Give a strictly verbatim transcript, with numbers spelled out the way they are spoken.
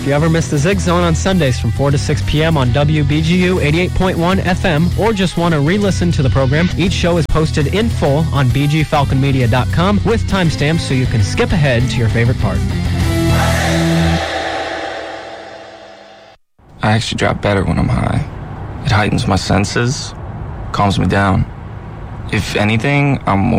If you ever miss the Zig Zone on Sundays from four to six p.m. on W B G U eighty-eight point one F M, or just want to re-listen to the program, each show is posted in full on b g falcon media dot com with timestamps so you can skip ahead to your favorite part. I actually drop better when I'm high. It heightens my senses, calms me down. If anything, I'm more